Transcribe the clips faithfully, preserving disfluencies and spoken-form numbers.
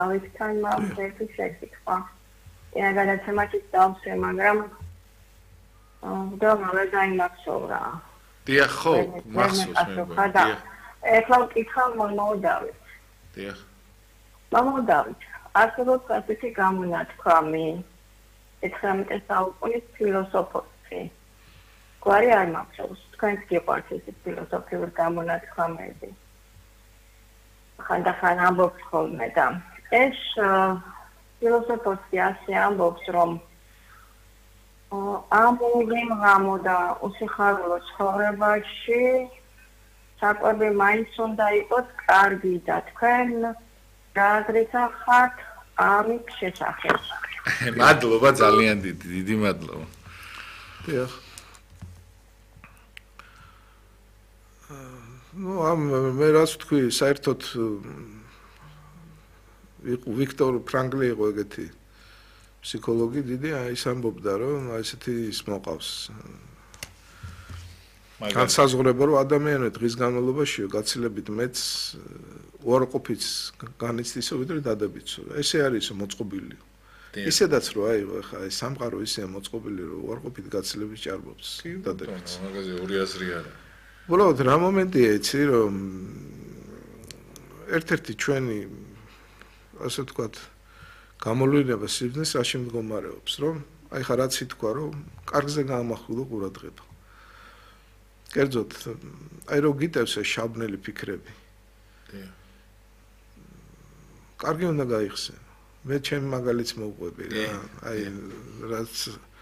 ავიქთან მაგერტი შეკითხვა. ენა გადაცემაში დავსვე, მაგრამ და მე დაიმახსოვრა. დიახ, ხო, მახსოვს მე. დიახ. ეხლა ვკითხავ მომავდავით. დიახ. მომავდავით. არსებობს ასეთი გამონათქვამი ეთხრამეტე საუკუნის ფილოსოფოსი. გვარი არ მახსოვს, თქვენს გიყვართ ეს ფილოსოფიური გამონათქვამები. ხანდახან ამბობს ხოლმე და ეს ფილოსოფოსი ასე ამბობს, რომ ამ მომღიმღამო და უსიხარულო ცხოვრებაში საკვები მაინც უნდა იყოს კარგი და თქვენ გააზრისა ხართ ამის შესახებ. მადლობა ძალიან დიდი, დიდი მადლობა. დიახ. ну ამ მე რაც ვთქვი, საერთოდ ვიქტორ ფრანკლი იყო ეგეთი ფსიქოლოგი დიდი, აი ის ამბობდა, რომ აი ესეთი ის მოყავს. განსაზღვრება, რომ ადამიანები დღის განმავლობაში გაცილებით მეც უარყოფით განიცდისო ვიდრე დადებითო. ესე არის მოწყობილი. ისედაც რო აიღო ხა ეს სამყარო ისე მოწყობილი, რომ უარყოფით გაცილებით ჭარბობს დადებითს. მაგაზე ორი აზრი არა. უბრალოდ რა მომენტია იცი, რომ ერთ-ერთი ჩვენი ასე ვთქვათ გამოვლენა სიბრძნის რაში მდგომარეობს, რომ აი ხა რაც ითქვა, რომ კარგზე გაამახვილო ყურადღება. კერძოდ, აი რო გიტევს ეს შაბნელი ფიქრები. დიახ. კარგი უნდა გაიხსენო. მე ჩემ მაგალითს მოვყვები რა, აი რაც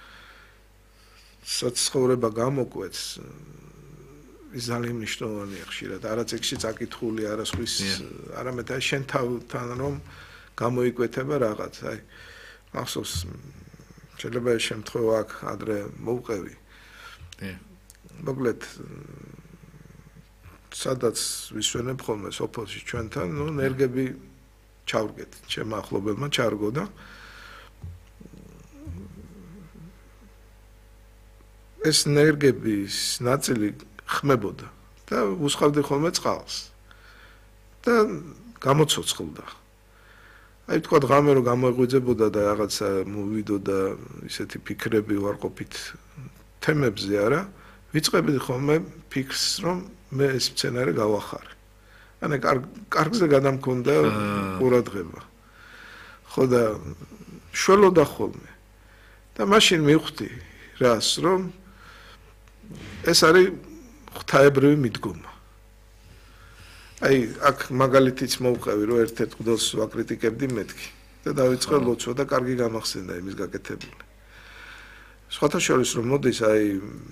საცხოვრება გამოკვეთს ის ძალიან მნიშვნელოვანია ხშირად. არა წიგნში წაკითხული, არა სხვის, არამედ აი შენ თავთან რომ გამოიკვეთება რაღაც. აი ახსოვს შეიძლება ეს შემთხვევა აქ ადრე მოვყევი. დიახ. მოკლედ სადაც ვისვენებ ხოლმე სოფელში ჩვენთან, ნუ ნერგები ჩავრგეთ, ჩემ ახლობელმა ჩარგო და ეს ნერგების ნაწილი ხმებოდა და უსხავდი ხოლმე წყალს და გამოცოცხლდა. აი თქვა ღამე რომ გამოიღვიძებოდა და რაღაცა მოვიდოდა ისეთი ფიქრები უარყოფით თემებზე არა, ვიწყებდი ხოლმე ფიქრს რომ მე ეს სცენარი გავახარე. ანუ კარგზე გადამქონდა ყურადღება. ხო და შველოდა ხოლმე. და მაშინ მივხვდი რას რომ ეს არის ღვთაებრივი მიდგომა. აი აქ მაგალითიც მოვყევი რომ ერთ-ერთ მგდელს ვაკრიტიკებდი მეთქი და დავიწყე ლოცვა და კარგი გამახსენდა იმის გაკეთებული. სხვათა შორის რომ მოდის აი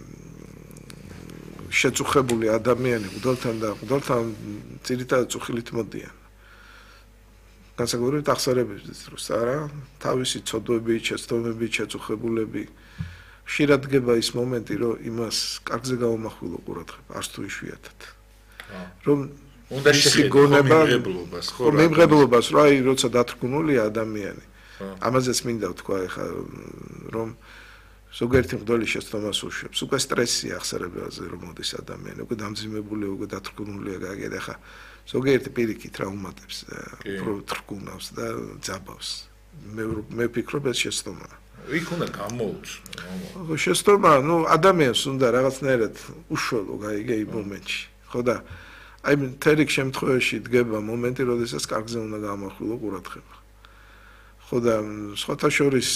შეწუხებული ადამიანი მგდელთან და მგდელთან ძირითადად წუხილით მოდიან. განსაკუთრებით ახსარებების დროს არა, თავისი ცოდვები, შეცდომები, შეწუხებულები ხშირად დგება ის მომენტი, რომ იმას კარგზე გავამახვილო ყურადღება, არც თუ იშვიათად. რომ უნდა შეხედო მიმღებლობას, ხო, მიმღებლობას, რა აი როცა დათრგუნულია ადამიანი. ამაზეც მინდა ვთქვა ეხა რომ ზოგიერთი მგდელი შეცდომას უშვებს. უკვე სტრესი ახსარებაზე რომ მოდის ადამიანი, უკვე დამძიმებულია, უკვე დათრგუნულია, გაიგე ხა ზოგიერთი პირიქით ტრავმატებს, უფრო თრგუნავს და ძაბავს. მე მე ვფიქრობ ეს შეცდომაა. იქ უნდა გამოუცნო. შეცდომა, ну, ადამიანს უნდა რაღაცნაირად უშველო, გაიგე იმ მომენტში. ხო და აი თერიქ შემთხვევაში დგება მომენტი, როდესაც კარგზე უნდა გაამახვილო ყურადღება. ხო და სხვათა შორის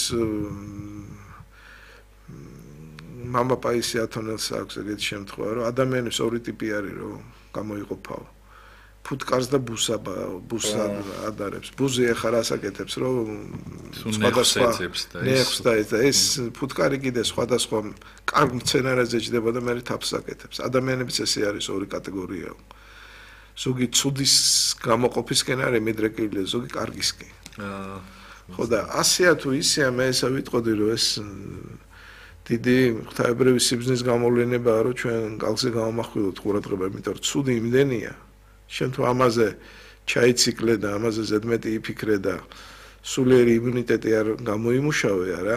მამა პაისი ათონელს აქვს ეგეთი შემთხვევა, რომ ადამიანის ორი ტიპი არის, რომ გამოიყოფაო. ფუტკარს და ბუსაბა, ბუსა ადარებს. ბუზი ახლა რასაკეთებს, რომ სხვადასხვა ნეხს და ეს ფუტკარი კიდე სხვადასხვა კარგ მცენარეზე ჯდება და მე თაფს აკეთებს. ადამიანებიც ესე არის ორი კატეგორიაა. ზოგი ცუდის გამოყოფისკენ არის მიდრეკილი, ზოგი კარგისკენ. აა ხო და ასეა თუ ისეა მე ესა ვიტყოდი, რომ ეს დიდი ღვთაებრივი სიბრძნის გამოვლენებაა, რომ ჩვენ კალზე გავამახვილოთ ყურადღება, იმიტომ რომ ცუდი იმდენია. შენ თუ ამაზე ჩაიციკლე და ამაზე ზედმეტი იფიქრე და სულიერი იმუნიტეტი არ გამოიმუშავე არა,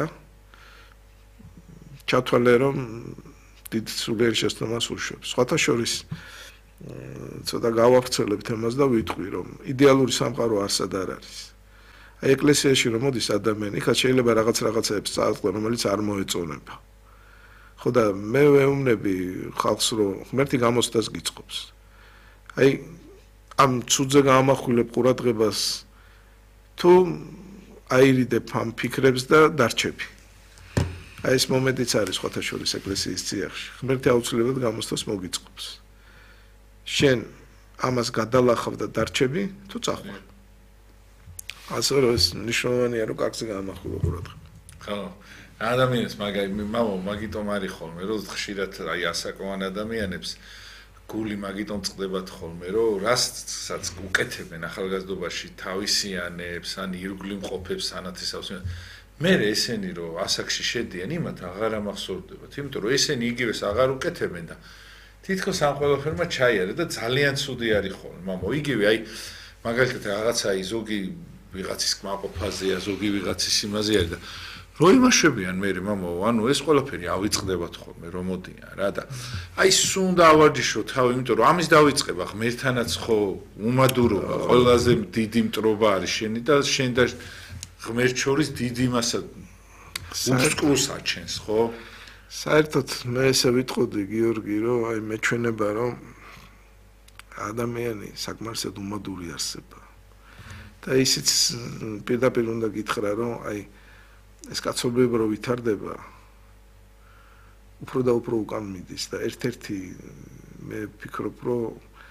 ჩათვალე რომ დიდ სულიერ შეცდომას უშვებს. სხვათა შორის ცოტა გავავრცელებთ ამას და ვიტყვი რომ იდეალური სამყარო არსად არ არის. აი ეკლესიაში რომ მოდის ადამიანი, ხა შეიძლება რაღაც რაღაცებს წააწყდა, რომელიც არ მოეწონება. ხო და მე ვეუბნები ხალხს, რომ ღმერთი გამოცდას გიწყობს. აი ამ ცუდზე გამახვილებ ყურადღებას თუ აირიდებ ამ ფიქრებს და დარჩები. აი ეს მომენტიც არის სხვათა შორის ეკლესიის წიაღში. ღმერთი აუცილებლად გამოცდას მოგიწყობს. შენ ამას გადალახავ და დარჩები თუ წახვარ. ასე რომ ეს ნიშნავენია რომ კარგზე გამახვილო ყურადღება. ხო. ადამიანს მაგარი მამა მაგიტომ არის ხოლმე რომ ხშირად აი ასაკოვან ადამიანებს გული მაგიტომ წდებათ ხოლმე რომ რასაც უკეთებენ ახალგაზრდობაში თავისიანებს ან ირგვლივ მყოფებს ანათესავს მე ესენი რომ ასაკში შედიან იმათ აღარ ამახსოვრდებათ იმიტომ რომ ესენი იგივეს აღარ უკეთებენ და თითქოს ამ ყველაფერმა ჩაიარა და ძალიან ცუდი არის ხოლმე მამა იგივე აი მაგალითად რაღაცა აი ზოგი ვიღაცის კმაყოფაზეა ზოგი ვიღაცის იმაზე არის და რო იმაშვებიან მე მამა ანუ ეს ყველაფერი ავიწყდებათ ხოლმე რომ მოდიან რა და აი სუნდა ავარჯიშო თავი იმიტომ რომ ამის დავიწყება ღმერთთანაც ხო უმადურობა ყველაზე დიდი მტრობა არის შენი და შენ და ღმერთ შორის დიდი მასა უსკრუს აჩენს ხო საერთოდ მე ესე ვიტყოდი გიორგი რომ აი მეჩვენება რომ ადამიანი საკმარისად უმადური არსება და ისიც პირდაპირ უნდა გითხრა რომ აი ეს კაცობრიობა რო ვითარდება უფრო და უფრო უკან მიდის და ერთ-ერთი მე ვფიქრობ რომ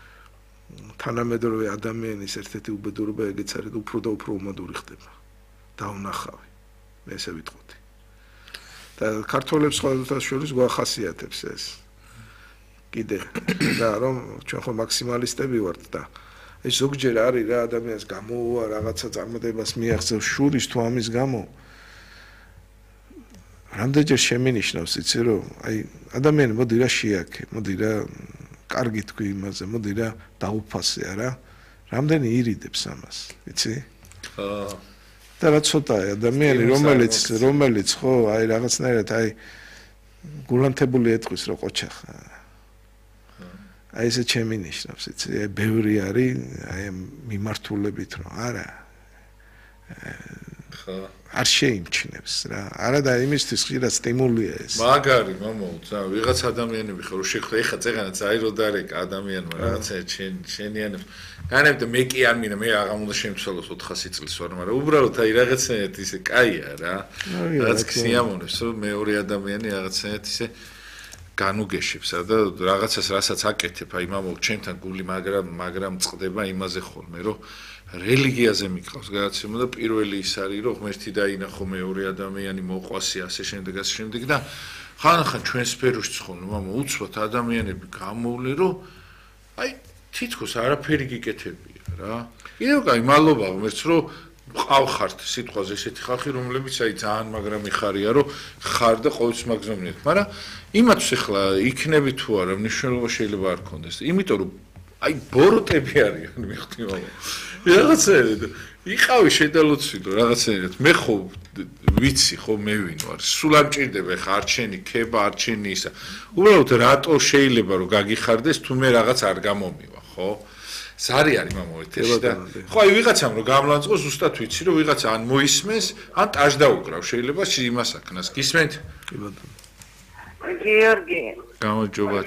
თანამედროვე ადამიანის ერთ-ერთი უბედურება ეგეც არის და უფრო და უფრო უმადური ხდება დაუნახავი მე ესე ვიტყოდი და ქართველებს სხვადასხვა შორის გვახასიათებს ეს კიდე და რომ ჩვენ ხო მაქსიმალისტები ვართ და ეს ზოგჯერ არის რა ადამიანს გამოუვა რაღაცა წარმატებას მიაღწევს შურის თუ ამის გამო რამდენჯერ შემინიშნავს იცი რომ აი ადამიანი მოდი რა შეაქე მოდი რა კარგი თქვი იმაზე მოდი რა დაუფასე არა რამდენი ირიდებს ამას იცი ხო და რა ცოტაა ადამიანი რომელიც რომელიც ხო აი რაღაცნაირად აი გულანთებული ეთქვის რომ ყოჩახა აი ესე შემინიშნავს იცი აი ბევრი არის აი მიმართულებით რომ არა ხო არ შეიმჩნევს რა არა და იმისთვის ხშირად სტიმულია ეს მაგარი მომოუცა ვიღაც ადამიანები ხო რომ შეხვდა ეხა წეგანაც აი რო დარეკა ადამიანმა რაღაცა შენიანებს განებდა მე კი არ მინდა მე აღარ უნდა შემცვალოს ოთხასი წლის ვარ მაგრამ უბრალოდ აი რაღაცაერთ ისე კაია რა რაც სიამოვნებს რომ მეორე ადამიანი რაღაცაერთ ისე განუგეშებსა და რაღაცას რასაც აკეთებ აი მამო ჩემთან გული მაგრამ მაგრამ წყდება იმაზე ხოლმე რომ რელიგიაზე მიყავს გადაცემა და პირველი ის არის რომ ღმერთი დაინახო მეორე ადამიანი მოყვასი ასე შემდეგ ასე შემდეგ და ხანახან ჩვენ სფეროში ხოლმე მამა უცბად ადამიანები გამოვლენ რომ აი თითქოს არაფერი გიკეთებია რა კიდევ კაი მადლობა ღმერთს რომ ყავხართ სიტყვაზე ესეთი ხალხი რომლებიც აი ძალიან მაგრამ იხარია რომ ხარ და ყოველთვის მაგზომნიეთ მაგრამ იმათს ახლა იქნები თუ არა მნიშვნელობა შეიძლება არ ქონდეს იმიტომ რომ აი ბოროტები არიან მიხდი მამა რაღაცა იყავი შედალოცილო რაღაცაერად მე ხო ვიცი ხო მე ვინ ვარ სულ არ მჭირდება ხა არჩენი ქება არჩენი ისა უბრალოდ რატო შეიძლება რომ გაგიხარდეს თუ მე რაღაც არ გამომივა ხო ზარი არის მამა ეთერში და ხო აი ვიღაცამ რომ გამლანწყო ზუსტად ვიცი რომ ვიღაცა ან მოისმენს ან ტაშ დაუკრავ შეიძლება იმას აქნას გისმენთ კი ბატონო გიორგი გამარჯობათ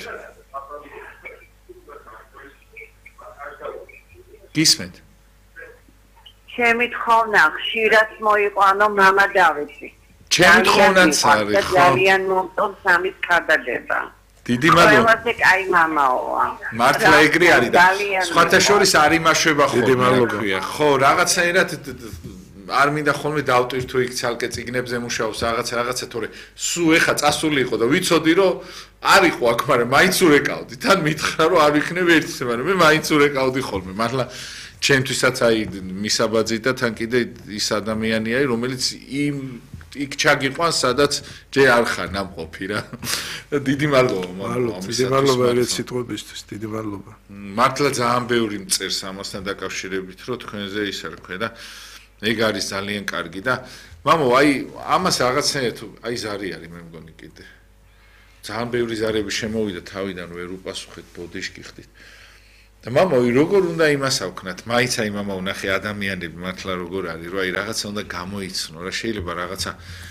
გისმენთ ჩემი თხოვნა ხშირად მოიყვანო მამა დავითი. ჩემი თხოვნაც არის ხო? ძალიან მომწონს ამის ხარდადება. დიდი მადლობა. ყველაზე კაი მამაოა. მართლა ეგრე არის და სხვათა შორის არ იმაშვება ხოლმე. დიდი მადლობა. ხო, რაღაცაერად არ მინდა ხოლმე დავტვირთო იქ ცალკე ციგნებზე მუშაობს რაღაცა რაღაცა თორე სულ ეხა წასული იყო და ვიცოდი რომ არ იყო აქ მაგრამ მაინც ურეკავდი. თან მითხრა რომ არ ვიქნები ერთის მაგრამ მე მაინც ურეკავდი ხოლმე. მართლა ჩემთვისაც აი მისაბაძი და თან კიდე ის ადამიანი არის რომელიც იმ იქ ჩაგიყვანს სადაც ჯერ არ ხარ ნამყოფი რა დიდი მადლობა მადლობა დიდი მადლობა ერთ სიტყვებისთვის დიდი მადლობა მართლა ძალიან ბევრი მწერს ამასთან დაკავშირებით რომ თქვენზე ის არ ქვე და ეგ არის ძალიან კარგი და მამო აი ამას რაღაცნაირად აი ზარი არის მე მგონი კიდე ძალიან ბევრი ზარები შემოვიდა თავიდან ვერ უპასუხეთ ბოდიშ გიხდით და მამაი როგორ უნდა იმას ავქნათ? მაინც აი მამა უნახე ადამიანები მართლა როგორ არის, რომ აი რაღაცა უნდა გამოიცნო, რა შეიძლება რაღაცა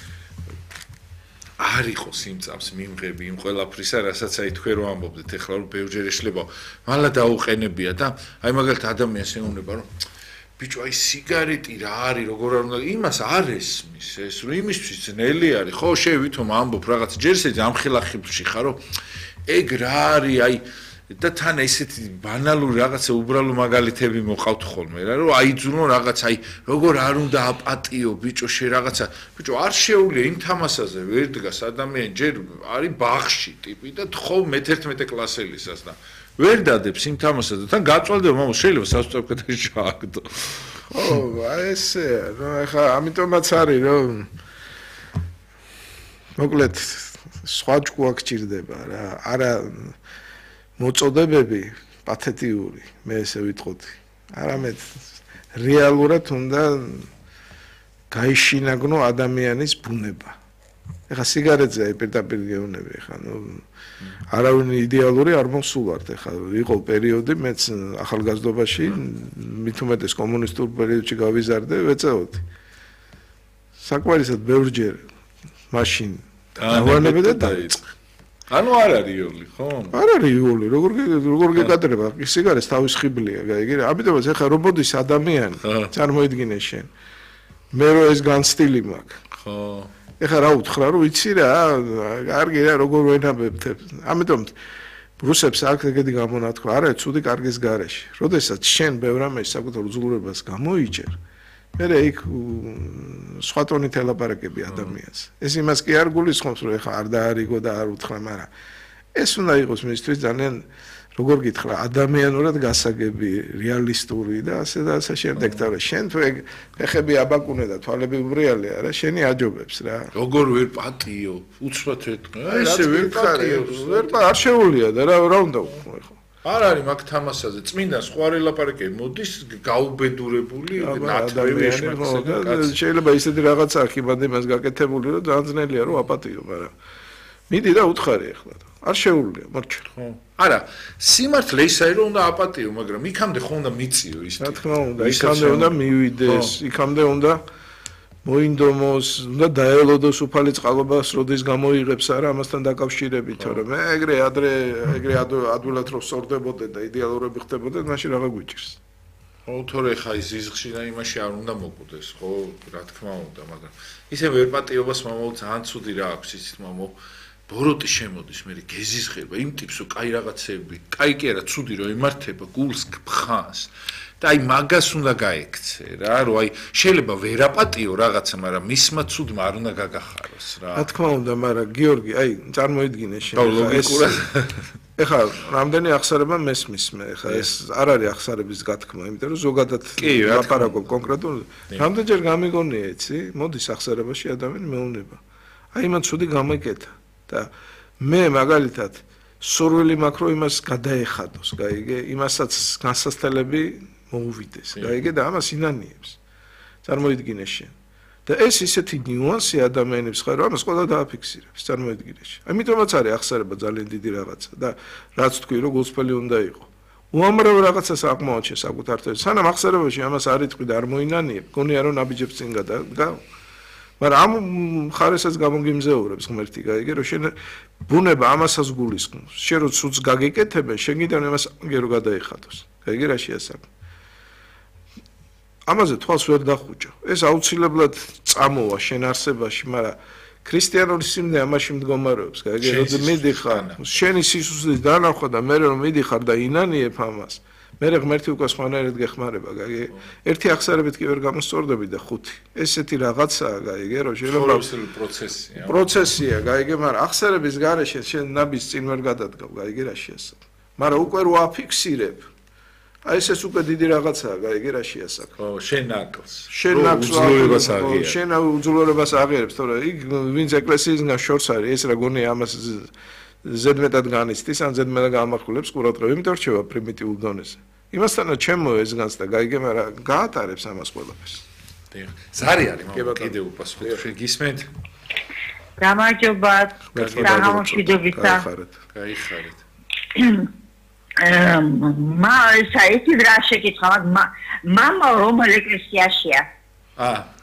არ იყოს იმ წამს მიმღები იმ ყველაფრისა, რასაც აი თქვენ რო ამბობდეთ, ეხლა რომ ბევრჯერ ეშლება, მალლა დაუყენებია და აი მაგალითად ადამიანს ეუბნება, რომ ბიჭო, აი სიგარეტი რა არის, როგორ არ უნდა, იმას არ ესმის ეს, რომ იმისთვის ძნელი არის, ხო, შენ ვითომ ამბობ რაღაც, ჯერ ისე ამხილახილში ხარო, ეგ რა არის, აი და თან ესეთი ბანალური რაღაცა უბრალო მაგალითები მოყავთ ხოლმე რა რომ აიძულო რაღაც აი როგორ არ უნდა აპატიო ბიჭო შე რაღაცა ბიჭო არ შეუძლია იმ თამასაზე ვერ დგას ადამიანი ჯერ არის ბაღში ტიპი და ხო მეთერთმეტე კლასელისას და ვერ დადებს იმ თამასაზე თან გაწვალდება მამა შეიძლება სასწავლებელი ჩააგდო ხო აი ესე რა ხა ამიტომაც არის რომ მოკლედ სხვა ჯგუფ გჭირდება რა არა მოწოდებები პათეტიური მე ესე ვიტყოდი არამედ რეალურად უნდა გაიშინაგნო ადამიანის ბუნება ეხა სიგარეტზე აი პირდაპირ გეუბნები ეხა ნუ არავინ იდეალური არ მოსულართ ეხა იყო პერიოდი მეც ახალგაზრდობაში მით უმეტეს კომუნისტურ პერიოდში გავიზარდე ვეწეოდი საკმარისად ბევრჯერ მაშინ დავანებე და დაიწყე ანუ არ არის იოლი, ხო? არ არის იოლი, როგორ როგორ გეკადრება, სიგარეტს თავის ხიბლია, გაიგე? ამიტომაც ეხა რობოდის ადამიანი, წარმოიდგინე შენ. მე რო ეს განსტილი მაქვს. ხო. ეხა რა უთხრა, რომ ვიცი რა, კარგი რა, როგორ ვენაბებთ. ამიტომ რუსებს აქ ეგეთი გამონათქვა, არა, ცუდი კარგის გარეშე. როდესაც შენ ბევრ ამას საკუთარ უძლურებას გამოიჭერ, მერე იქ სხვა ტონით ელაპარაკები ადამიანს. ეს იმას კი არ გულისხმობს, რომ ეხა არ დაარიგო და არ უთხრა, მაგრამ ეს უნდა იყოს მისთვის ძალიან როგორ გითხრა, ადამიანურად გასაგები, რეალისტური და ასე და ასე შემდეგ. და შენ თუ ეგ ფეხები აბაკუნე და თვალები უბრიალე არა, შენი აჯობებს რა. როგორ ვერ პატიო, უცბად ეთქვა. ესე ვერ პატიო, ვერ პა არ შეუულია და რა რა უნდა ვქო ხო. არ არის მაგ თამასაზე წმინდა სხვა ელაპარაკები მოდის გაუბედურებული ნათლები ეშმაკსა შეიძლება ისეთი რაღაცა ხიბად იმას გაკეთებული რომ ძალიან ძნელია რომ აპატიო მაგრამ მიდი და უთხარი ახლა არ შეუულია მორჩა ხო არა სიმართლე ისაა რომ უნდა აპატიო მაგრამ იქამდე ხო უნდა მიწიო ის რა თქმა უნდა იქამდე უნდა მივიდეს იქამდე უნდა მოინდომოს უნდა დაელოდოს უფალი წყალობას როდის გამოიღებს არა ამასთან დაკავშირებით თორემ ეგრე ადრე ეგრე ადვილად რომ სწორდებოდეთ და იდეალურები ხდებოდეთ მაშინ რაღა გვიჭირს ხო თორე ხა ის ზიზღში და იმაში არ უნდა მოკვდეს ხო რა თქმა უნდა მაგრამ ისე ვერ პატიობას მამაო ძალიან ცუდი რა აქვს ისიც მამაო ბოროტი შემოდის მე გეზიზღება იმ ტიპს რომ კაი რაღაცები კაი კი არა ცუდი რომ იმართება გულს გფხანს და აი მაგას უნდა გაექცე რა რომ აი შეიძლება ვერ აპატიო რაღაცა მაგრამ მისმა ცუდმა არ უნდა გაგახაროს რა რა თქმა უნდა მაგრამ გიორგი აი წარმოიდგინე შენ ეხლა რამდენი ახსარება მესმის მე ეხლა ეს არ არის ახსარების გათქმა იმიტომ რომ ზოგადად ლაპარაკობ კონკრეტულად რამდენჯერ გამიგონია იცი მოდის ახსარებაში ადამიანი მეუნება აი იმან ცუდი გამეკეთა და მე მაგალითად სურვილი მაქვს რომ იმას გადაეხადოს გაიგე იმასაც განსასწრებელი მოუვიდეს გაიგე და ამას ინანიებს წარმოიდგინე შენ და ეს ისეთი ნიუანსი ადამიანებს ხარ რომ ამას ყველა დააფიქსირებს წარმოიდგინე შენ ამიტომაც არის ახსარება ძალიან დიდი რაღაცა და რაც თქვი რომ გულწრფელი უნდა იყო უამრავ რაღაცას აღმოაჩენ საკუთარ თავს სანამ ახსარებაში ამას არ იტყვი და არ მოინანიებ გონია რომ ნაბიჯებს წინ გადა მაგრამ ამ ხარესაც გამოგიმზეურებს ღმერთი გაიგე რომ შენ ბუნება ამასაც გულისხმობს შენ რო ცუც გაგიკეთებენ შენ გინდა რომ ამას გერო გადაიხადოს გაიგე რა შეასაბ ამაზე თვალს ვერ დახუჭო ეს აუცილებლად წამოვა შენ არსებაში მაგრამ ქრისტიანული სიმდე ამაში მდგომარეობს გაიგე რომ მიდიხარ შენი სისუსლის დანახვა და მე რომ მიდიხარ და ინანიებ ამას მე ღმერთი უკვე სხვანაირად გეხმარება გაიგე ერთი ახსარებით კი ვერ გამოსწორდები და ხუთი ესეთი რაღაცაა გაიგე რომ შეიძლება პროცესია პროცესია გაიგე მაგრამ ახსარების გარეშე შენ ნაბის წინ ვერ გადადგავ გაიგე რა შეასაბ მაგრამ უკვე რო აფიქსირებ აი ეს უკვე დიდი რაღაცაა გაიგე რა შეასაბ ხო შენ ნაკლს შენ ნაკლს უძლურებას აღიარებს შენ უძლურებას აღიარებს თორე იქ ვინც ეკლესიისგან შორს არის ეს რა გონია ამას ზედმეტად განიცდის ან ზედმეტად გამახვილებს ყურადღება იმიტომ რჩება პრიმიტიულ დონეზე იმასთანაც ჩემო ეს განცდა გაიგე მაგრამ გაატარებს ამას ყველაფერს დიახ ზარი არის მაგრამ კიდე უპასუხოთ შეგისმენთ გამარჯობა საღამოშიდობისა გაიხარეთ მა საერთოდ რა შეკითხავთ მამა რომელ ეკლესიაშია? აა